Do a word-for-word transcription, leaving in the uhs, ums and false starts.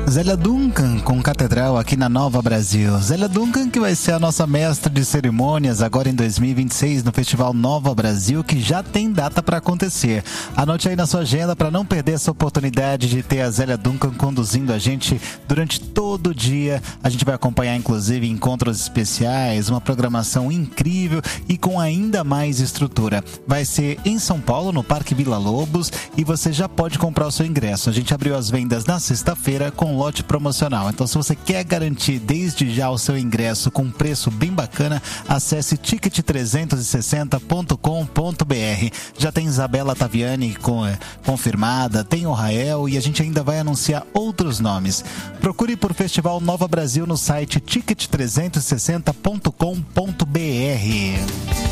Zélia Duncan com Catedral aqui na Nova Brasil. Zélia Duncan que vai ser a nossa mestra de cerimônias agora em dois mil e vinte e seis no Festival Nova Brasil, que já tem data para acontecer. Anote aí na sua agenda para não perder essa oportunidade de ter a Zélia Duncan conduzindo a gente durante todo o dia. A gente vai acompanhar inclusive encontros especiais, uma programação incrível e com ainda mais estrutura. Vai ser em São Paulo, no Parque Vila Lobos, e você já pode comprar o seu ingresso. A gente abriu as vendas na sexta-feira com lote promocional. Então, se você quer garantir desde já o seu ingresso com um preço bem bacana, acesse ticket trezentos e sessenta ponto com ponto b r. Já tem Isabela Taviani com, é, confirmada, tem o Rael e a gente ainda vai anunciar outros nomes. Procure por Festival Nova Brasil no site ticket trezentos e sessenta ponto com ponto b r.